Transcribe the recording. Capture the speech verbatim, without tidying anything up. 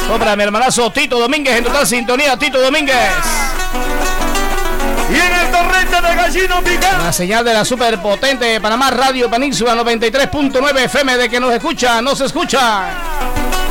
Para mi hermanazo Tito Domínguez, en total sintonía, Tito Domínguez. Y en el torrente de Gallino Picante. La señal de la superpotente de Panamá Radio Península noventa y tres punto nueve F M, de que nos escucha, nos escucha.